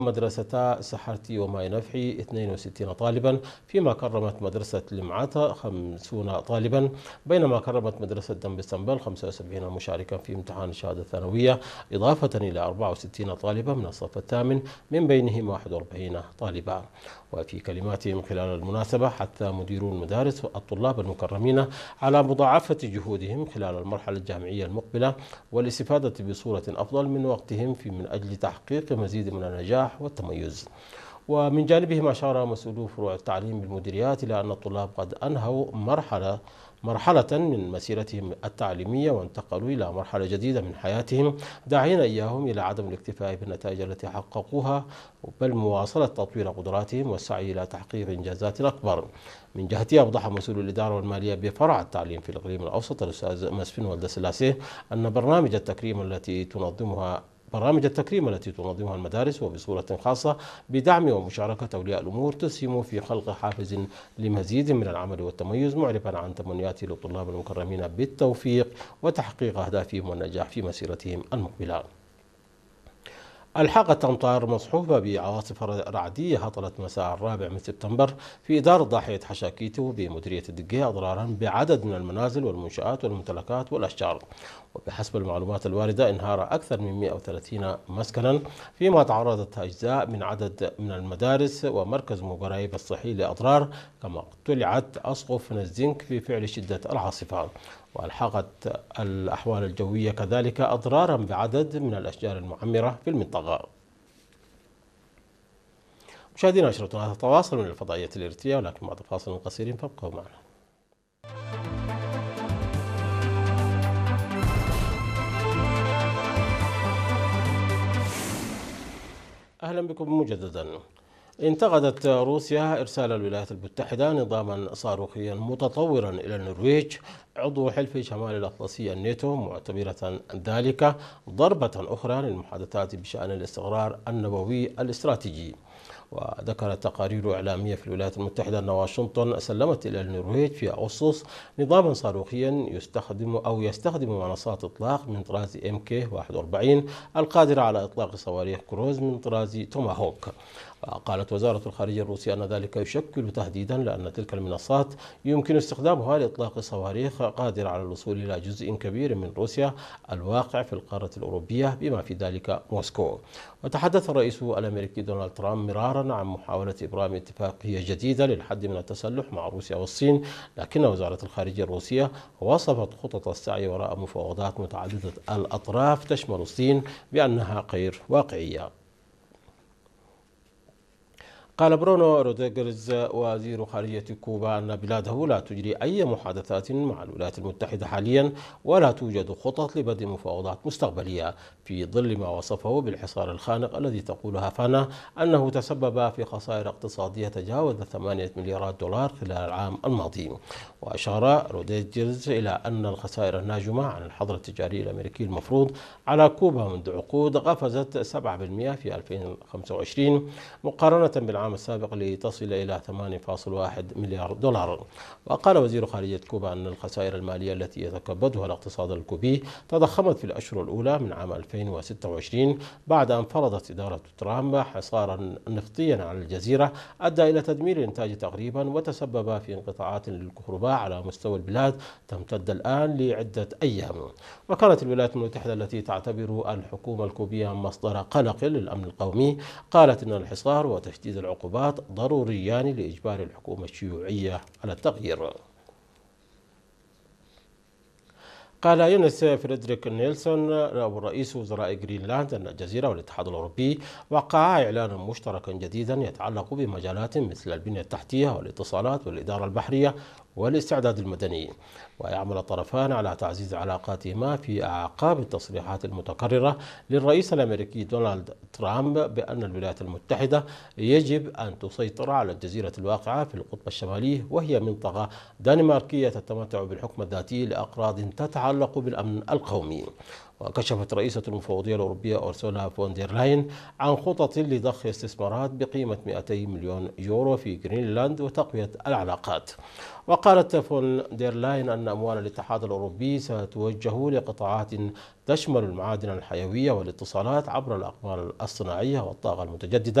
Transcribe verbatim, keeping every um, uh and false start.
مدرستا سحرتي وماي نفحي اثنين وستين طالبا، فيما كرمت مدرسة لمعاتا خمسين طالبا، بينما كرمت مدرسة دنبستنبل خمسة وسبعين مشاركا في امتحان الشهادة الثانوية، إضافة إلى أربعة وستين طالبا من الصف الثامن، من بينهم واحد وأربعين طالبا. وفي كلماتهم خلال المناسبة حث مديرو المدارس الطلاب المكرمين على مضاعفة جهودهم خلال المرحلة الجامعية المقبلة والاستفادة بصورة أفضل من وقتهم في من أجل تحقيق مزيد من النجاح والتميز. ومن جانبهم أشار مسؤولو فروع التعليم بالمديريات إلى أن الطلاب قد أنهوا مرحلة مرحلة من مسيرتهم التعليمية وانتقلوا إلى مرحلة جديدة من حياتهم، داعين إياهم إلى عدم الاكتفاء بالنتائج التي حققوها، بل مواصلة تطوير قدراتهم والسعي إلى تحقيق إنجازات أكبر. من جهته أوضح مسؤول الإدارة والمالية بفرع التعليم في الإقليم الأوسط الأستاذ مسفين والدسلاسي أن برنامج التكريم التي تنظمها برامج التكريم التي تنظمها المدارس وبصورة خاصة بدعم ومشاركة أولياء الأمور تسهم في خلق حافز لمزيد من العمل والتميز، معربا عن تمنياته للطلاب المكرمين بالتوفيق وتحقيق أهدافهم والنجاح في مسيرتهم المقبلة. ألحقت أمطار مصحوبة بعواصف رعدية هطلت مساء الرابع من سبتمبر في إدارة ضاحية حشاكيتو بمديرية الدقية أضرارا بعدد من المنازل والمنشآت والممتلكات والأشجار. وبحسب المعلومات الواردة انهار أكثر من مئة وثلاثين مسكنا، فيما تعرضت أجزاء من عدد من المدارس ومركز مقرايب الصحي لأضرار، كما اقتلعت أسقف من الزنك في فعل شدة العاصفة. وألحقت الأحوال الجوية كذلك أضرارا بعدد من الأشجار المعمرة في المنطقة. مشاهدينا نشرتنا تتواصل من الفضائية الإريترية، ولكن بعد فاصل قصير فابقوا معنا. أهلا بكم مجددا. انتقدت روسيا إرسال الولايات المتحدة نظاما صاروخيا متطورا إلى النرويج عضو حلف شمال الأطلسي الناتو، معتبرة ذلك ضربة أخرى للمحادثات بشأن الاستقرار النووي الاستراتيجي. وذكرت تقارير إعلامية في الولايات المتحدة أن واشنطن سلمت إلى النرويج في أغسطس نظاما صاروخيا يستخدم أو يستخدم منصات إطلاق من طراز إم كي واحد وأربعين القادرة على إطلاق صواريخ كروز من طراز توماهوك. قالت وزارة الخارجية الروسية أن ذلك يشكل تهديدا، لأن تلك المنصات يمكن استخدامها لإطلاق صواريخ قادرة على الوصول إلى جزء كبير من روسيا الواقع في القارة الأوروبية بما في ذلك موسكو. وتحدث الرئيس الأمريكي دونالد ترامب مرارا عن محاولة إبرام اتفاقية جديدة للحد من التسلح مع روسيا والصين، لكن وزارة الخارجية الروسية وصفت خطط السعي وراء مفاوضات متعددة الأطراف تشمل الصين بأنها غير واقعية. قال برونو رودريغيز وزير خارجية كوبا أن بلاده لا تجري أي محادثات مع الولايات المتحدة حاليا، ولا توجد خطط لبدء مفاوضات مستقبلية، في ظل ما وصفه بالحصار الخانق الذي تقول هافانا أنه تسبب في خسائر اقتصادية تجاوزت ثمانية مليارات دولار خلال العام الماضي. وأشار رودريغيز إلى أن الخسائر الناجمة عن الحظر التجاري الأمريكي المفروض على كوبا منذ عقود قفزت سبعة بالمئة في ألفين وخمسة وعشرين مقارنة بالعام السابق لتصل إلى ثمانية فاصلة واحد مليار دولار. وقال وزير خارجية كوبا أن الخسائر المالية التي يتكبدها الاقتصاد الكوبي تضخمت في الأشهر الأولى من عام ألفين وستة وعشرين بعد أن فرضت إدارة ترامب حصارا نفطيا على الجزيرة أدى إلى تدمير الإنتاج تقريبا، وتسبب في انقطاعات للكهرباء على مستوى البلاد تمتد الآن لعدة أيام. وكانت الولايات المتحدة التي تعتبر الحكومة الكوبية مصدر قلق للأمن القومي قالت أن الحصار وتشديد العقوبات ضروريان لإجبار الحكومة الشيوعية على التغيير. قال يونس فريدريك نيلسون رئيس وزراء غرينلاند أن الجزيرة والاتحاد الأوروبي وقعا إعلانا مشتركا جديدا يتعلق بمجالات مثل البنية التحتية والاتصالات والإدارة البحرية والاستعداد المدني، ويعمل الطرفان على تعزيز علاقاتهما في أعقاب التصريحات المتكررة للرئيس الأمريكي دونالد ترامب بأن الولايات المتحدة يجب أن تسيطر على الجزيرة الواقعة في القطب الشمالي، وهي منطقة دنماركية تتمتع بالحكم الذاتي لأغراض تتعلق بالأمن القومي. وكشفت رئيسة المفوضية الأوروبية أورسولا فون دير لاين عن خطط لضخ استثمارات بقيمة مئتي مليون يورو في جرينلاند وتقوية العلاقات. وقالت فون دير لاين أن أموال الاتحاد الأوروبي ستوجه لقطاعات تشمل المعادن الحيوية والاتصالات عبر الأقمار الصناعية والطاقة المتجددة